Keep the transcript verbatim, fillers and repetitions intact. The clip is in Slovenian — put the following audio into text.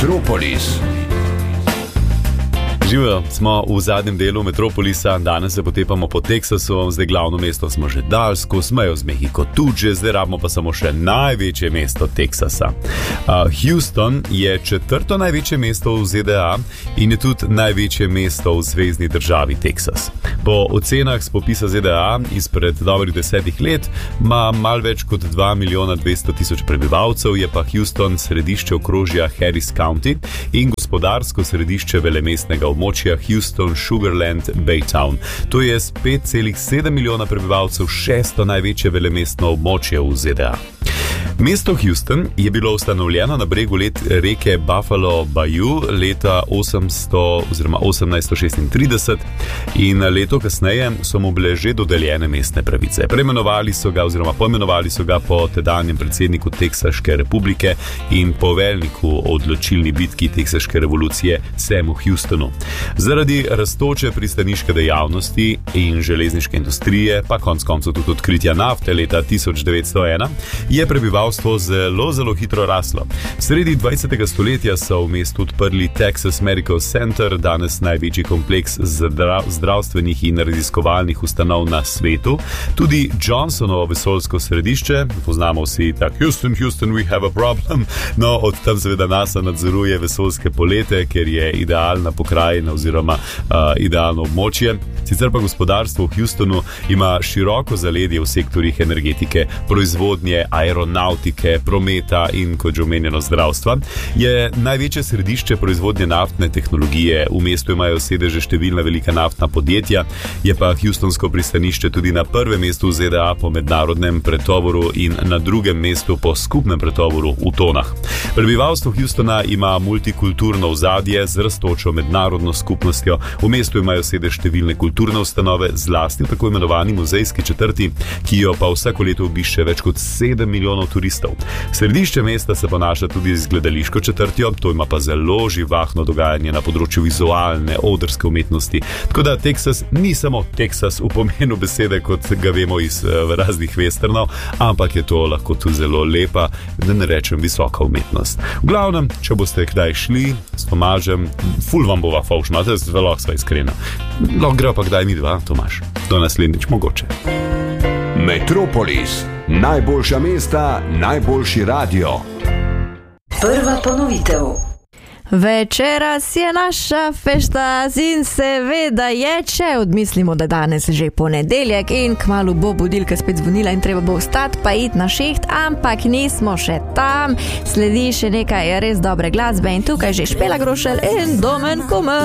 Metropolis. Živijo, smo v zadnjem delu Metropolisa, danes se potepamo po Teksasu, zdaj glavno mesto smo že dal, skozi mejo z Mehiko tudi že, zdaj rabimo pa samo še največje mesto Teksasa. Uh, Houston je četrto največje mesto v Z D A in je tudi največje mesto v zvezni državi Teksas. Po ocenah z popisa Z D A izpred dobrih desetih let ima malo več kot dva milijona dvesto tisoč prebivalcev, je pa Houston središče okrožja Harris County in gospodarsko središče velemestnega območja Houston Sugarland Baytown. To je s pet celih sedem milijona prebivalcev šesto največje velemestno območje v Z D A. Mesto Houston je bilo ustanovljeno na bregu let reke Buffalo Bayou leta osemsto oziroma osemnajststo šestintrideset in leto kasneje so mu bile že dodeljene mestne pravice. Preimenovali so ga oziroma poimenovali so ga po tedanjem predsedniku Teksaške republike in poveljniku odločilni bitki Teksaške revolucije Samu Houstonu. Zaradi rastoče pristaniške dejavnosti in železniške industrije, pa konec koncev tudi odkritja nafte leta tisoč devetsto ena, je prebivalstvo zelo, zelo hitro raslo. Sredi dvajsetega stoletja so v mestu odprli Texas Medical Center, danes največji kompleks zdra- zdravstvenih in raziskovalnih ustanov na svetu. Tudi Johnsonovo vesoljsko središče, poznamo vsi tak Houston, Houston, we have a problem. No, od tam seveda NASA nadzoruje vesoljske polete, ker je idealna pokrajina oziroma uh, idealno območje. Sicer pa gospodarstvo v Houstonu ima široko zaledje v sektorjih energetike, proizvodnje, aeronautike, prometa in, kot že omenjeno, zdravstva. Je največje središče proizvodnje naftne tehnologije, v mestu imajo sedeže številna velika naftna podjetja, je pa Houstonsko pristanišče tudi na prvem mestu v Z D A po mednarodnem pretovoru in na drugem mestu po skupnem pretovoru v tonah. Prebivalstvo Houstona ima multikulturno ozadje z rastočo mednarodno skupnostjo, v mestu imajo sedež številne kulturne ustanove, zlasti v tako imenovani muzejski četrti, ki jo pa vsako leto obišče več kot sedem milijonov turistov. Središče mesta se ponaša tudi z gledališko četrtjo, to ima pa zelo živahno dogajanje na področju vizualne, odrske umetnosti. Tako da Teksas ni samo Teksas v pomenu besede, kot ga vemo iz uh, raznih westernov, ampak je to lahko tudi zelo lepa, da ne rečem visoka umetnost. V glavnem, če boste kdaj šli s Tomažem, ful vam bova faušno, to je zelo sva iskrena. Lahko gre pa kdaj mi dva, Tomaž. Do naslednjič mogoče. Metropolis. Najboljša mesta, najboljši radio. Prva ponovitev. Večeras je naša fešta in seveda je, če odmislimo, da danes že ponedeljek in kmalu bo budilka spet zvonila in treba bo vstati pa iti na šiht, ampak nismo še tam. Sledi še nekaj res dobre glasbe in tukaj že Špela Grošelj in Domen Kumer.